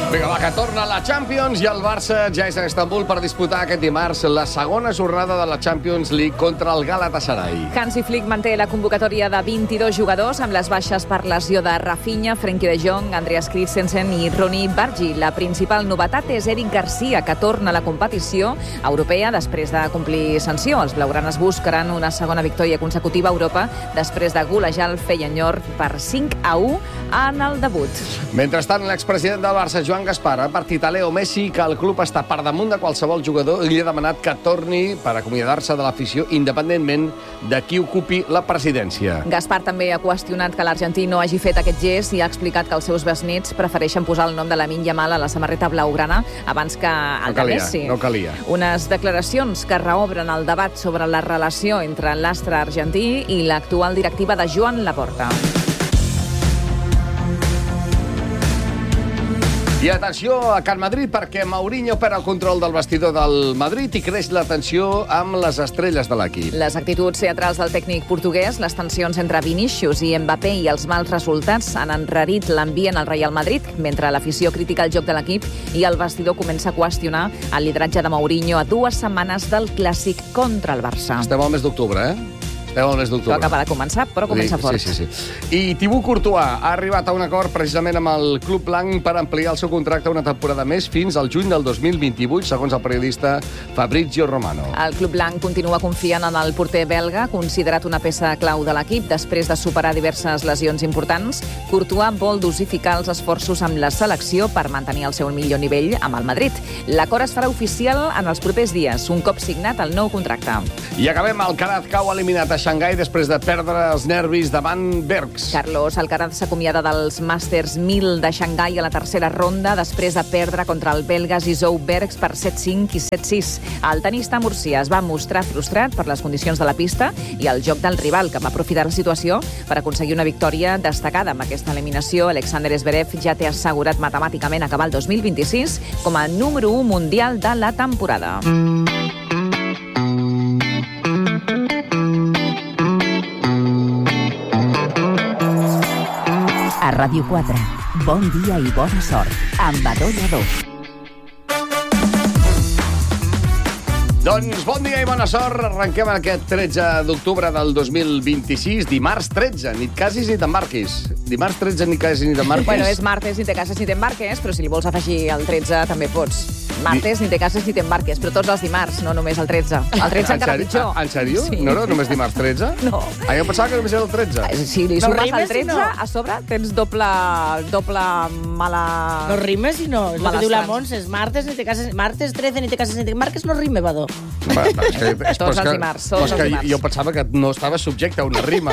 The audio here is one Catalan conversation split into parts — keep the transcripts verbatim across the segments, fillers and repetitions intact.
Vinga, va, que torna la Champions i el Barça ja és a Istanbul per disputar aquest dimarts la segona jornada de la Champions League contra el Galatasaray. Hansi Flick manté la convocatòria de vint-i-dos jugadors amb les baixes per lesió de Rafinha, Frenkie de Jong, Andreas Christensen i Ronny Bargi. La principal novetat és Eric Garcia, que torna a la competició europea després de complir sanció. Els blaugranes buscaran una segona victòria consecutiva a Europa després de golejar el Feyenoord per cinc a u en el debut. Mentrestant, l'expresident del Barça, Joan Gaspar, ha advertit a Leo Messi que el club està per damunt de qualsevol jugador i li ha demanat que torni per acomiadar-se de l'afició independentment de qui ocupi la presidència. Gaspar també ha qüestionat que l'argentí no hagi fet aquest gest i ha explicat que els seus besnets prefereixen posar el nom de Lamine Yamal a la samarreta blaugrana abans que el no calia, de Messi. No calia. Unes declaracions que reobren el debat sobre la relació entre l'astre argentí i l'actual directiva de Joan Laporta. I atenció a Can Madrid, perquè Mourinho perd el control del vestidor del Madrid i creix la tensió amb les estrelles de l'equip. Les actituds teatrals del tècnic portuguès, les tensions entre Vinícius i Mbappé i els mals resultats han enrarit l'ambient al Real Madrid, mentre l'afició critica el joc de l'equip i el vestidor comença a qüestionar el lideratge de Mourinho a dues setmanes del clàssic contra el Barça. Estem al mes d'octubre, eh? Estem al mes d'octubre. No acaba de començar, però comença sí, fort. Sí, sí, sí. I Thibaut Courtois ha arribat a un acord precisament amb el Club Blanc per ampliar el seu contracte una temporada més fins al juny del dos mil vint-i-vuit, segons el periodista Fabrizio Romano. El Club Blanc continua confiant en el porter belga, considerat una peça clau de l'equip. Després de superar diverses lesions importants, Courtois vol dosificar els esforços amb la selecció per mantenir el seu millor nivell amb el Madrid. L'acord es farà oficial en els propers dies, un cop signat el nou contracte. I acabem. Alcaraz cau eliminat a Xangai després de perdre els nervis davant Bergs. Carlos Alcaraz s'acomiada dels Masters mil de Xangai a la tercera ronda després de perdre contra el belga Zizou Bergs per set cinc i set sis. El tenista murcià es va mostrar frustrat per les condicions de la pista i el joc del rival, que va aprofitar la situació per aconseguir una victòria destacada. Amb aquesta eliminació, Alexander Zverev ja té assegurat matemàticament acabar el dos mil vint-i-sis com a número u mundial de la temporada. A Ràdio quatre, bon dia i bona sort, amb Adó Lladó. Doncs bon dia i bona sort. Arrenquem aquest tretze d'octubre del dos mil vint-i-sis, dimarts tretze. Ni et casis ni t'embarquis. Dimarts tretze, ni casis ni t'embarquis. Bueno, és martes, ni te cases ni t'embarques, però si li vols afegir el tretze també pots. Martes, ni te cases ni t'embarques, però tots els dimarts, no només el tretze. El tretze encara pitjor. En sèrio? Sí. No era només dimarts tretze? No. Ah, jo pensava que només era el tretze. Si li No sumes rimes el tretze, i no. a sobre tens doble, doble mala... No rimes i no. És el Males que diu la trans. Montse. És martes, ni te cases... Martes trece, ni te cases, ni te marques, no rime, Badó. Va, va, és que, és, Tots és els que, dimarts, tots és els que dimarts. jo pensava que no estava subjecte a una rima.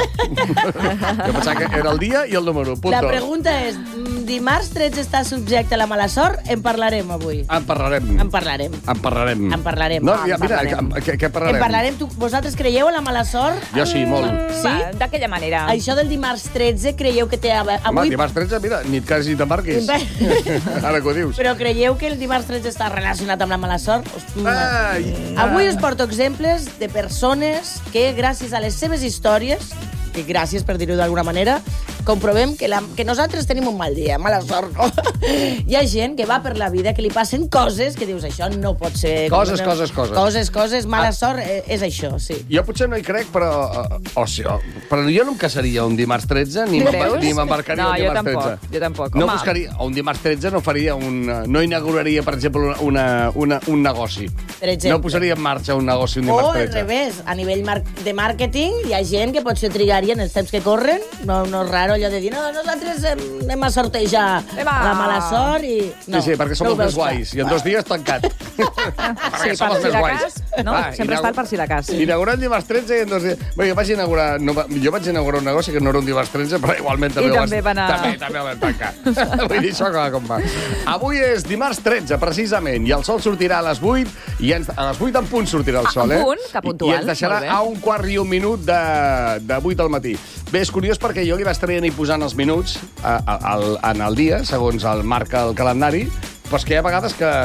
Jo pensava que era el dia i el número. Punto. La pregunta és, mm, dimarts tretze està subjecte a la mala sort? En parlarem avui. En parlarem. En parlarem. En parlarem. En parlarem. No, Ah, ja, en mira, parlarem. què, què parlarem? En parlarem. Tu, vosaltres creieu en la mala sort? Jo sí, molt. Sí? Va, d'aquella manera. Això del dimarts tretze, creieu que té... Home, Avui... dimarts tretze, mira, ni et casis ni t'embarquis. Ara que ho dius. Però creieu que el dimarts tretze està relacionat amb la mala sort? Ai, Avui us porto exemples de persones que, gràcies a les seves històries, que gràcies per dir-ho d'alguna manera, comprovem que, la, que nosaltres tenim un mal dia, mala sort, no? Hi ha gent que va per la vida, que li passen coses que dius, això no pot ser... Coses, coses, coses. Coses, coses, mala Ah. sort, eh, és això, sí. jo potser no hi crec, però... Uh, o sigui, però jo no em casaria un dimarts tretze, ni Creus? ni m'embarcaria No, un jo dimarts tampoc, tretze. jo tampoc. No Home. buscaria... Un dimarts tretze no faria un... No inauguraria, per exemple, una, una, un negoci. Per exemple. No posaria en marxa un negoci un O dimarts al tretze. revés, a nivell mar de màrqueting, hi ha gent que potser trigaria en els temps que corren, no, no és raro allò de dir, no, nosaltres hem, anem a sortejar Eva. la mala sort i... No, Sí, sí, perquè som no els ho més veus clar. guais. I en dos dies tancat. Sí, som per els si més de guais. cas, no? Sempre està el per si de cas. Inaugurant dimarts tretze i en dos dies... Bé, jo vaig inaugurar, no, va- jo vaig inaugurar un negoci que no era un dimarts tretze, però igualment també, I ho també vas- va anar- també, també el vam tancar. Vull dir, això com, com va. Avui és dimarts tretze, precisament, i el sol sortirà a les vuit, i ens, a les vuit en punt sortirà el Ah, sol, en eh? punt? Que puntual. I, I ens deixarà Molt bé. a un quart i un minut de, de vuit del matí. Bé, és curiós perquè jo li vaig traient i posant els minuts a, a, al, en el dia, segons el marca el calendari, però és que hi ha vegades que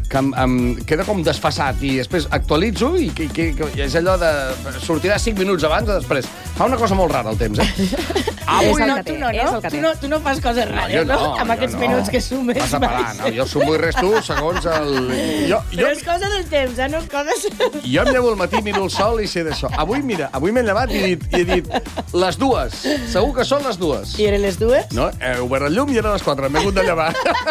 que em, em queda com desfasat i després actualitzo i, i, i, i és allò de... sortirà cinc minuts abans o després. Fa una cosa molt rara el temps, eh? Avui el no, que té, tu no, és no? el que Tu té. no, tu no fas coses rares, jo no? no, Amb jo aquests no. minuts que sumes. Vas a parar, no? Jo sumo i res tu segons el... Jo, jo, Però és cosa del temps, eh? No és cosa... jo em llevo al matí, miro el sol i sé d'això. Avui, mira, avui m'he llevat i he dit, i he dit les dues. Segur que són les dues. I eren les dues? No, he obert el llum i eren les quatre. M'he hagut de llevar.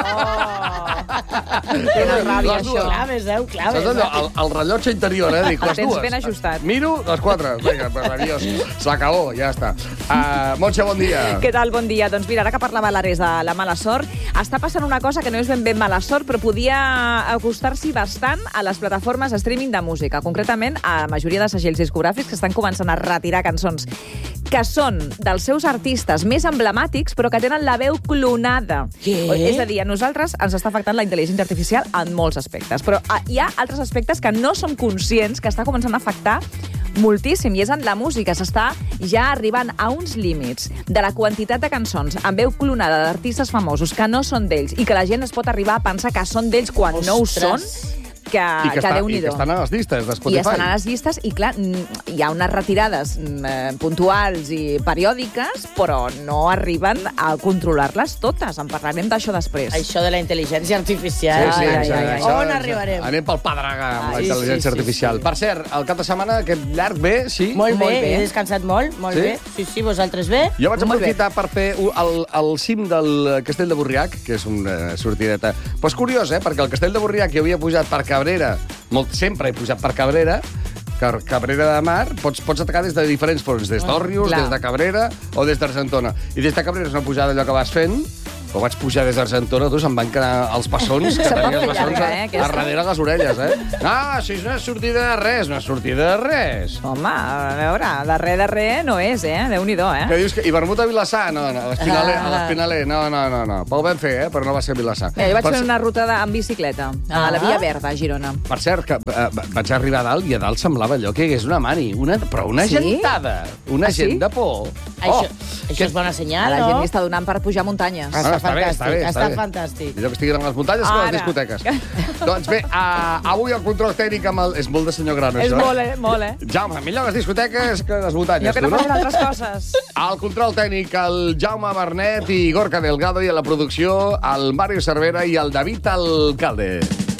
Tenen ràbia, Les dues. això. Claves, eh? Claves. Saps allò? El, el rellotge interior, eh? Dic, les Tens dues. ben ajustat. Miro, les quatre. Vinga, pues adiós. S'acabó, ja està. Uh, Montse, bon dia. Què tal? Bon dia. Doncs mira, ara que parlava l'Ares de la mala sort, està passant una cosa que no és ben ben mala sort, però podia acostar-s'hi bastant a les plataformes de streaming de música, concretament a la majoria de segells discogràfics que estan començant a retirar cançons que són dels seus artistes més emblemàtics, però que tenen la veu clonada. Què? És a dir, a nosaltres ens està afectant la intel·ligència artificial en molts aspectes, però ah, hi ha altres aspectes que no som conscients que està començant a afectar moltíssim, i és en la música. S'està ja arribant a uns límits de la quantitat de cançons amb veu clonada d'artistes famosos que no són d'ells i que la gent es pot arribar a pensar que són d'ells quan Ostres. no ho són, que, I que, que està, Déu-n'hi-do. I que estan a les llistes de Spotify. I estan a les llistes, i clar, mm, hi ha unes retirades mm, eh, puntuals i periòdiques, però no arriben a controlar-les totes. En parlarem d'això després. Això de la intel·ligència artificial. Sí, sí, Ai, sí, ai, ai, això- On arribarem? Anem pel Padraga amb Ai, la sí, intel·ligència sí, sí, artificial. sí. Per cert, el cap de setmana, aquest llarg bé, sí? Molt bé, Molt bé. he descansat molt, molt Sí? bé. Sí, sí, vosaltres bé? Jo vaig Molt bé. aprofitar per fer u- el, el cim del Castell de Borriac, que és una sortideta. Però és curiós, eh? Perquè el Castell de Borriac jo havia pujat per Cabrera, molt, sempre he pujat per Cabrera, Car Cabrera de Mar, pots, pots atacar des de diferents fronts, des d'Òrrius, clar. des de Cabrera o des d'Argentona. I des de Cabrera és una pujada allò que vas fent, o vaig pujar des d'Argentona, tu, se'm van quedar els passons, que Se pot tenia els fer bessons llarga, a, eh, a aquesta. darrere les orelles, eh? Ah, si és una sortida de res, una sortida de res. Home, a veure, de res de res no és, eh? Déu-n'hi-do, eh? Que dius que... I vermut a Vilassar? No, no, a l'Espinaler, Ah. a l'Espinaler. No, no, no, no. Ho vam fer, eh? Però no va ser a Vilassar. Mira, jo vaig per, fer una ruta de, amb bicicleta, a la Ah. Via Verda, a Girona. per cert, que eh, vaig arribar a dalt i a dalt semblava allò que hi hagués una mani. Una, però una Sí? gentada. Una Ah, sí? gent de por. Això, Oh, això és bona A senyal, la no? gent li està donant per pujar muntanyes. Ah, Ah, està, està bé, fantàstic, està bé, està està bé. fantàstic. millor que estiguin a les muntanyes que a les Ara. discoteques. Doncs bé, uh, avui el control tècnic amb el... És molt de senyor gran, És això. molt, eh? Molt, eh? Jaume, millor les discoteques que les muntanyes, Jo que no tu, facin no? altres coses. Al control tècnic, el Jaume Bernet i Gorka Delgado, i a la producció, el Mario Cervera i el David Alcalde.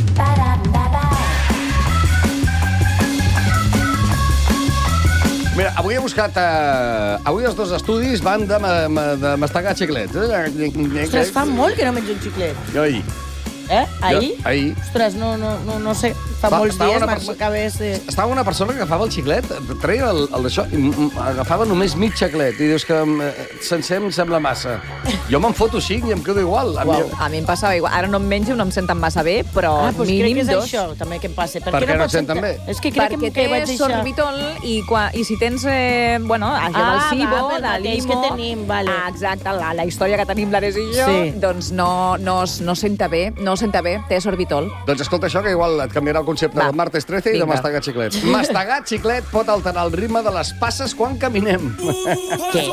Mira, avui he buscat... Eh, avui els dos estudis van de, ma- ma- de mastegar xiclets. Ostres, fa molt que no menjo un xiclet. Jo ahir. Eh? Ahir? Jo, ahir. Ostres, no, no, no, no sé. Fa Va- molts va dies una perso- m'acabés de... Estava una persona que agafava el xiclet, treia el, el d'això, i m- m- agafava només mig xiclet, i dius que eh, sencer em sembla massa. Jo me'n foto cinc i em quedo igual. A mi- Uau, a mi em passava igual. Ara no em menjo, no em senten massa bé, però Ah, doncs crec mínim que és dos. això també que em passa. Per, Per què no pot et senten sentar- bé? És que crec Perquè que, que vaig té deixar... sorbitol i, quan, i si tens, eh, bueno, allò Ah, del va, cibo, pel de mateix limo... que tenim, vale. Ah, exacte, la, la història que tenim l'Ares i jo, Sí. doncs no, no, es- no senta bé, no senta bé, té sorbitol. Doncs escolta això, que igual et canviarà el concepte Va, del martes trece i de vinga. mastegar xiclet. Mastegar xiclet pot alterar el ritme de les passes quan caminem. Què?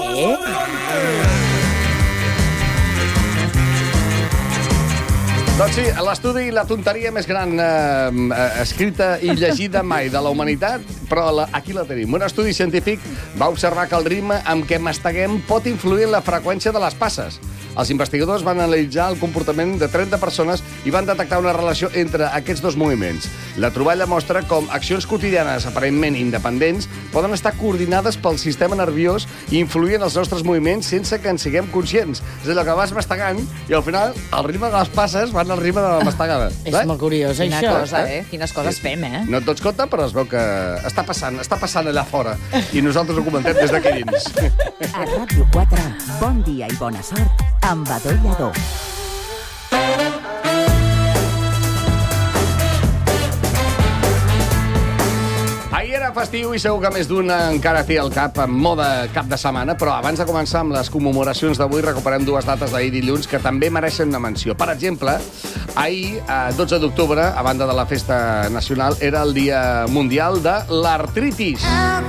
Doncs sí, l'estudi i la tonteria més gran eh, eh, escrita i llegida mai de la humanitat, però la, aquí la tenim. Un estudi científic va observar que el ritme amb què masteguem pot influir en la freqüència de les passes. Els investigadors van analitzar el comportament de trenta persones i van detectar una relació entre aquests dos moviments. La troballa mostra com accions quotidianes aparentment independents poden estar coordinades pel sistema nerviós i influir en els nostres moviments sense que en siguem conscients. És allò que vas mastegant i al final el ritme de les passes van al ritme de la mastegada. És molt curiós, Quina això. cosa, eh? Quines coses fem, eh? No et dones compte, però es veu que està passant, està passant allà fora. I nosaltres ho comentem des d'aquí dins. A Ràdio quatre, bon dia i bona sort amb Adó Lladó. Ahir era festiu i segur que més d'un encara té el cap en moda cap de setmana, però abans de començar amb les commemoracions d'avui recuperem dues dates d'ahir dilluns que també mereixen una menció. Per exemple, ahir, dotze d'octubre, a banda de la festa nacional, era el Dia Mundial de l'Artritis.